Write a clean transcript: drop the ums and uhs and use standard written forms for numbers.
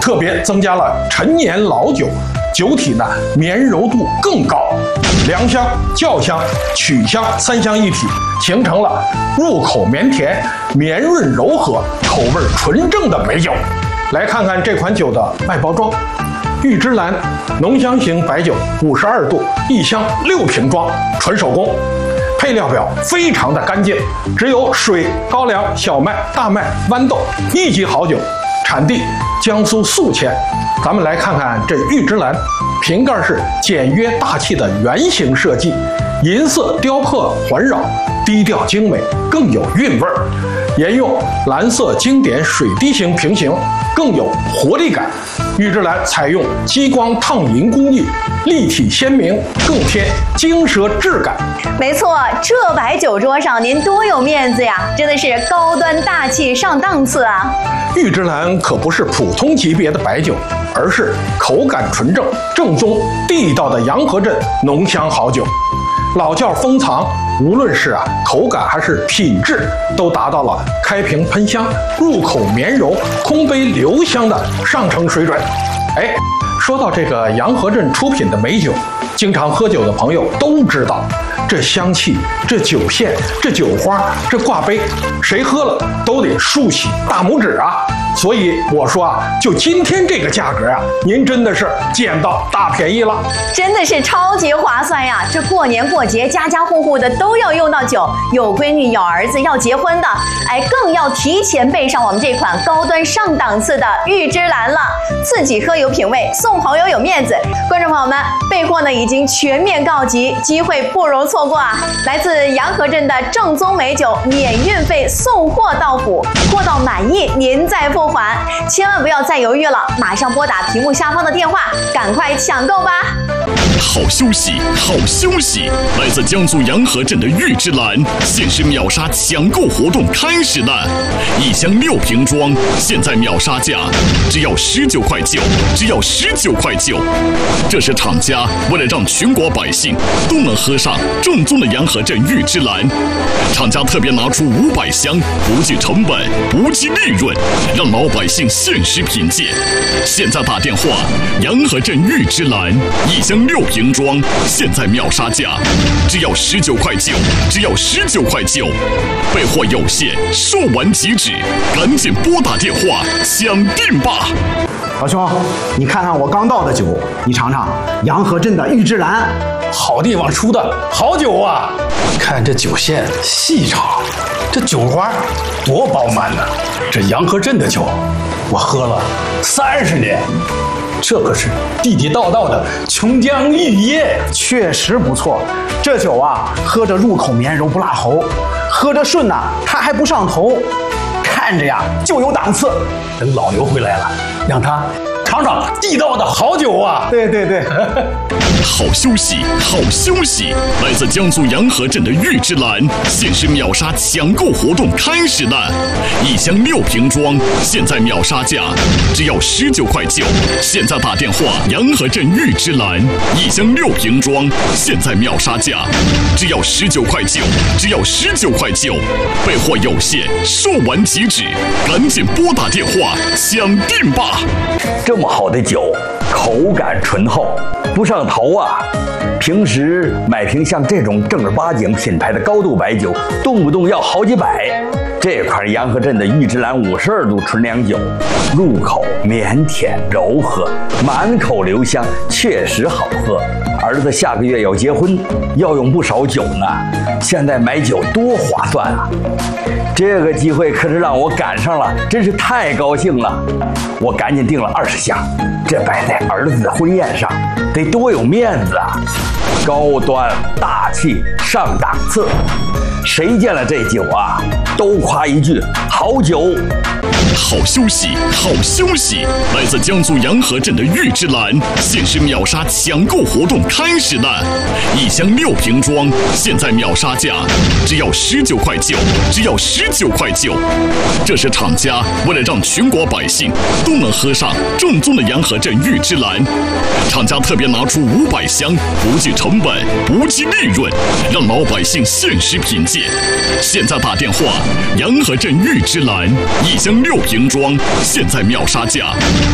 特别增加了陈年老酒，酒体呢绵柔度更高，良香、酵香、曲香三香一体，形成了入口绵甜、绵润柔和、口味纯正的美酒。来看看这款酒的外包装，玉芝兰浓香型白酒，52度，一箱6瓶装，纯手工。配料表非常的干净，只有水、高粱、小麦、大麦、豌豆，1级好酒，产地江苏宿迁。咱们来看看这玉芝兰，瓶盖是简约大气的圆形设计，银色雕刻环绕，低调精美，更有韵味儿。沿用蓝色经典水滴形瓶型，更有活力感。玉芝兰采用激光烫银工艺，立体鲜明，更添精奢质感。 没错，这摆酒桌上您多有面子呀，真的是高端大气上档次啊！ 玉芝兰可不是普通级别的白酒，而是口感纯正、正宗地道的洋河镇浓香好酒。老窖封藏，无论是口感还是品质，都达到了开瓶喷香、入口绵柔、空杯留香的上乘水准。说到这个洋河镇出品的美酒，经常喝酒的朋友都知道，这香气、这酒线、这酒花、这挂杯，谁喝了都得竖起大拇指啊！所以我说就今天这个价格您真的是捡到大便宜了， 真的是超级划算呀！这过年过节，家家户户的都要用到酒，有闺女、有儿子要结婚的，更要提前备上我们这款高端上档次的玉芝兰了。自己喝有品味，送朋友有面子。观众朋友们，备货呢已经全面告急，机会不容错过啊！来自洋河镇的正宗美酒，免运费送货到府，货到满意您再付款，千万不要再犹豫了，马上拨打屏幕下方的电话，赶快抢购吧！ 好消息，好消息！来自江苏洋河镇的玉芝兰限时秒杀抢购活动开始了，一箱6瓶装，现在秒杀价只要19块9，只要19块9。这是厂家为了让全国百姓都能喝上正宗的洋河镇玉芝兰，厂家特别拿出500箱，不计成本，不计利润，让老百姓限时品鉴。现在打电话，洋河镇玉芝兰一箱6瓶装，现在秒杀价只要19块9，只要19块9。备货有限，售完即止，赶紧拨打电话抢订吧！ 老兄，你看看我刚倒的酒，你尝尝洋河镇的玉芝兰， 好地方出的好酒啊！看这酒线细长，这酒花多饱满呢！这洋河镇的酒，我喝了30年，这可是地地道道的琼浆玉液， 确实不错。这酒喝着入口绵柔不辣喉，喝着顺它还不上头，看着就有档次。 等老牛回来了，让他尝尝地道的好酒啊！ 对对对。 好消息，好消息！来自江苏洋河镇的玉芝兰限时秒杀抢购活动开始了，一箱6瓶装，现在秒杀价只要19块9。现在打电话，洋河镇玉芝兰一箱6瓶装，现在秒杀价只要19块9，只要19块9。备货有限，售完即止，赶紧拨打电话抢订吧！ 这么好的酒，口感醇厚，不上头啊！平时买瓶像这种正儿八经品牌的高度白酒，动不动要好几百。这款洋河镇的玉芝兰52度纯粮酒，入口绵甜柔和，满口留香，确实好喝。儿子下个月要结婚，要用不少酒呢，现在买酒多划算啊！这个机会可是让我赶上了，真是太高兴了。我赶紧订了20箱，这摆在儿子的婚宴上，得多有面子啊！高端大气上档次，谁见了这酒都夸一句好酒。 好消息，好消息！来自江苏洋河镇的玉芝兰限时秒杀抢购活动开始了，一箱6瓶装，现在秒杀价只要19块9，只要19块9。这是厂家为了让全国百姓都能喝上正宗的洋河镇玉芝兰，厂家特别拿出500箱，不计成本，不计利润，让老百姓限时品鉴。现在打电话，洋河镇玉芝兰一箱6瓶装，现在秒杀价